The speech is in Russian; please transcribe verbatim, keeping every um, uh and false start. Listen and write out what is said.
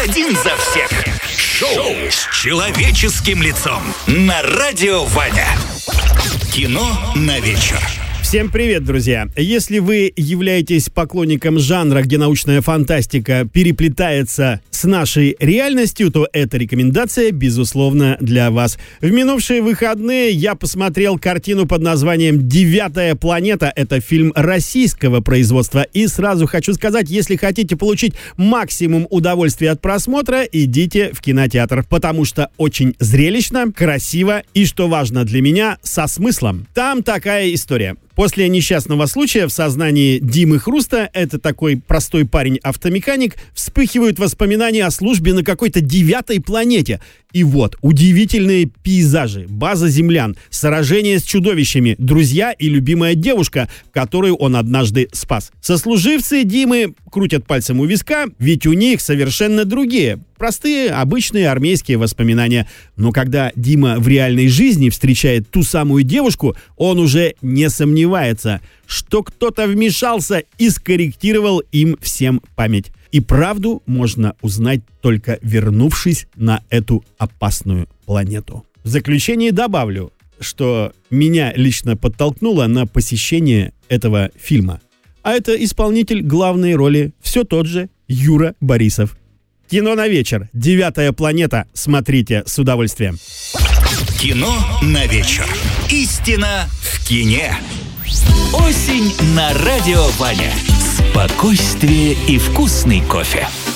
один за всех. Шоу с человеческим лицом на Радио Ваня. Кино на вечер. Всем привет, друзья! Если вы являетесь поклонником жанра, где научная фантастика переплетается с нашей реальностью, то эта рекомендация, безусловно, для вас. В минувшие выходные я посмотрел картину под названием «Девятая планета». Это фильм российского производства. И сразу хочу сказать, если хотите получить максимум удовольствия от просмотра, идите в кинотеатр. Потому что очень зрелищно, красиво и, что важно для меня, со смыслом. Там такая история. После несчастного случая в сознании Димы Хруста, это такой простой парень-автомеханик, вспыхивают воспоминания о службе на какой-то девятой планете. И вот, удивительные пейзажи, база землян, сражение с чудовищами, друзья и любимая девушка, которую он однажды спас. Сослуживцы Димы крутят пальцем у виска, ведь у них совершенно другие, простые, обычные армейские воспоминания. Но когда Дима в реальной жизни встречает ту самую девушку, он уже не сомневается, что кто-то вмешался и скорректировал им всем память. И правду можно узнать, только вернувшись на эту опасную планету. В заключение добавлю, что меня лично подтолкнуло на посещение этого фильма. А это исполнитель главной роли все тот же Юра Борисов. Кино на вечер. «Девятая планета». Смотрите с удовольствием. Кино на вечер. Истина в кине. Осень на Радио Ваня. Спокойствие и вкусный кофе.